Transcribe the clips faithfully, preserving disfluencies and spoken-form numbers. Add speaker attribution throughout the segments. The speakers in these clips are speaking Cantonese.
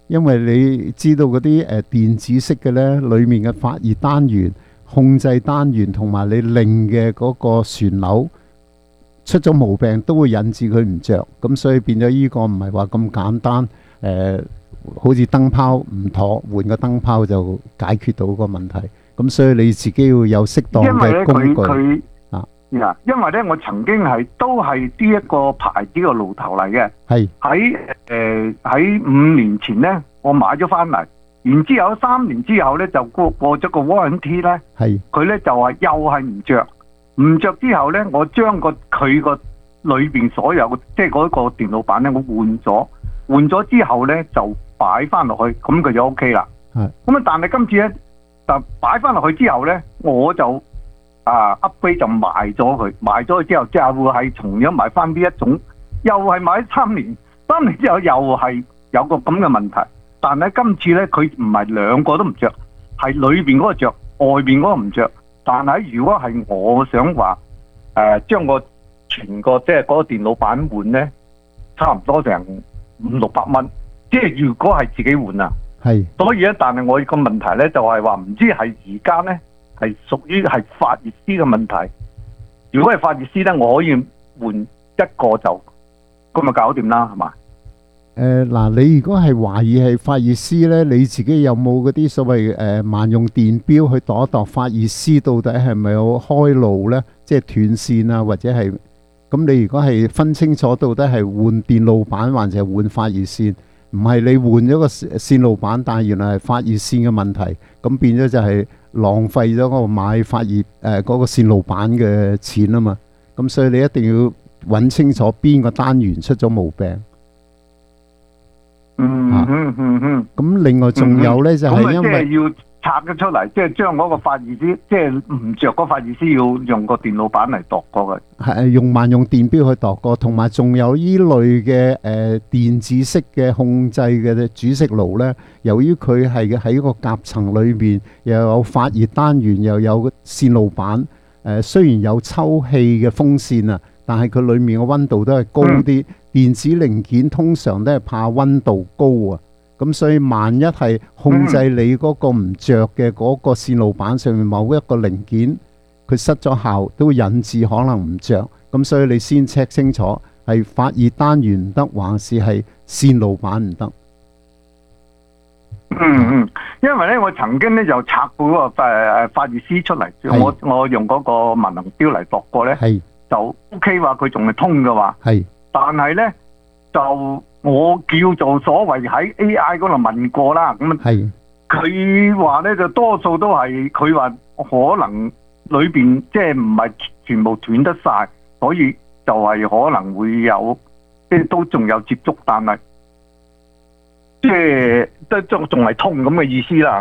Speaker 1: 因為你知道嗰啲誒電子式嘅呢，裡面嘅發熱單元、控制單元同埋你擰嘅嗰個旋鈕出咗毛病，都會引致佢唔着。咁所以變咗呢個唔係話咁簡單誒、呃，好似燈泡唔妥，換個燈泡就解決到個問題。咁所以你自己要有適當嘅工具。
Speaker 2: Yeah, 因為咧，我曾經係都係呢一個牌子嘅爐頭嚟嘅，
Speaker 1: 係
Speaker 2: 喺誒喺五年前咧，我買咗翻嚟，然之後三年之後咧就過過咗個 warranty 咧，係佢咧就話又係唔着，唔着之後咧，我將個佢個裏邊所有即係嗰個電腦板咧，我換咗，換咗之後咧就擺翻落去，咁佢就 OK 啦。係咁啊，但係今次咧就擺翻落去之後咧，我就。啊 upgrade 就賣咗佢，賣咗佢之後，之後會係同樣賣翻呢一種，又係買咗三年，三年之後又係有個咁嘅問題。但係今次咧，佢唔係兩個都唔着，係裏邊嗰個着，外邊嗰個唔着。但係如果係我想話誒，將、呃、個全個即係嗰個電腦板換咧，差唔多成五六百蚊。即係如果係自己換啊，係。所以咧，但係我個問題咧就係話唔知係而家咧。係屬於係發熱絲嘅問題。如果係發熱絲咧，我可以換一個就咁咪搞掂啦，係嘛？誒嗱、呃，
Speaker 1: 你如果係懷疑係發熱絲咧，你自己有冇嗰啲所謂誒、呃、萬用電錶去度一度發熱絲到底係咪有開路咧？即係斷線啊，或者係咁？你如果係分清楚到底係換電路板還是係換發熱線，唔係你換咗個線路板，但係原來係發熱線嘅問題，咁變咗就係、是。浪費咗嗰個買發熱誒嗰個線路板嘅錢啊嘛，咁所以你一定要揾清楚邊個單元出咗毛病。
Speaker 2: 嗯嗯嗯嗯。
Speaker 1: 咁另外仲有咧就係因為
Speaker 2: 即係要拆咗出嚟，即係將嗰個發熱絲，即係唔着嗰發熱絲，要用個電路板嚟度過佢。
Speaker 1: 係用萬用電錶去度過，同埋仲有依類嘅誒電子式嘅控制嘅煮食爐咧，由於佢係喺個夾層裏邊又有發熱單元，又有線路板。誒雖然有抽氣嘅風扇啊，但係佢裡面嘅溫度都係高啲。電子零件通常都係怕溫度高啊。咁所以萬一係控制你嗰個唔着嘅嗰個線路板上面某一個零件，佢失咗效，都會引致可能唔着。咁所以你先 check 清楚係發熱單元唔得，還是係線路板唔得。
Speaker 2: 嗯嗯，因為咧我曾經咧就拆過嗰個誒發熱絲出嚟，我我用嗰個文能錶嚟度過咧，就 OK 話佢仲係通嘅話，係，但係咧就。我叫做所謂喺 A I 嗰度問過啦，咁佢話咧就多數都係佢話可能裏邊即係唔係全部斷得晒，所以就係可能會有即係都仲有接觸，但係即係都仲仲係通咁嘅意思啦。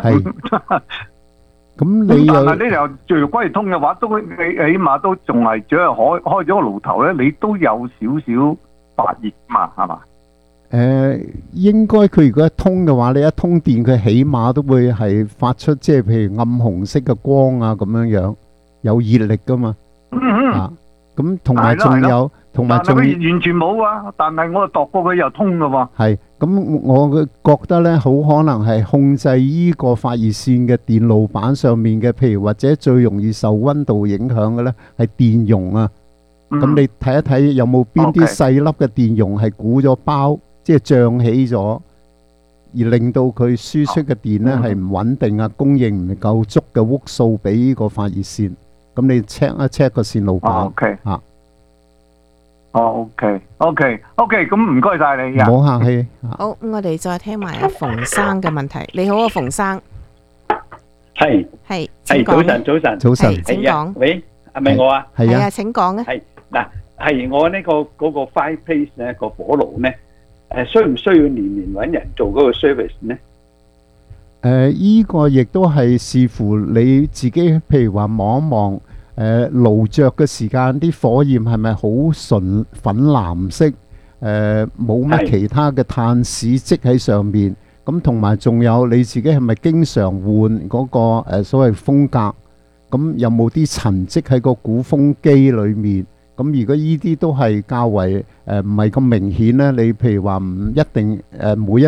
Speaker 1: 咁你
Speaker 2: 但係咧就如果係通嘅話，都你起碼都仲係只係開開咗個爐頭咧，你都有少少發熱嘛，係嘛？
Speaker 1: 誒、呃，應該佢如果一通嘅話，你一通電佢起碼都會係發出即係譬如暗紅色嘅光啊咁樣樣，有熱力噶嘛。嗯嗯。啊，咁同埋仲有，同埋仲
Speaker 2: 完全冇啊！但係我度過佢又通噶喎。
Speaker 1: 係，咁我覺得咧，好可能係控制依個發熱線嘅電路板上面嘅，譬如或者最容易受溫度影響嘅咧，係電容啊。咁、嗯、你睇一睇有冇邊啲細粒嘅電容係鼓咗包？即係脹起咗，而令到佢輸出嘅電咧係唔穩定啊，供應唔夠足嘅屋數俾呢個發熱線。咁你 check 一 check 個線路板。
Speaker 2: 哦 OK
Speaker 1: 啊。
Speaker 2: 哦 OK OK OK， 咁唔該晒你啊。
Speaker 1: 唔好客氣。
Speaker 3: 好，咁我哋再聽埋阿馮生嘅問題。你好啊，馮生。
Speaker 4: 係。
Speaker 3: 係。
Speaker 4: 係早晨，早晨。
Speaker 1: 早晨。
Speaker 3: 請講。
Speaker 4: 喂，係咪我啊？
Speaker 1: 係啊。
Speaker 3: 請講啊。
Speaker 4: 係嗱，係我呢個嗰個 fireplace 咧個火爐咧。誒，需唔需要年年揾人做嗰個 service 呢？誒、
Speaker 1: 呃，依、這個亦都係視乎你自己，譬如話望一望，誒爐着嘅時間，啲火焰係咪好純粉藍色？誒、呃，冇乜其他嘅碳屎積喺上面。咁同埋仲有你自己係咪經常換嗰、那個誒、呃、所謂風格？咁有冇啲塵積喺個鼓風機裏面？咁如果依啲都係較為誒唔係咁明顯咧，你譬如話唔一定誒、呃、每一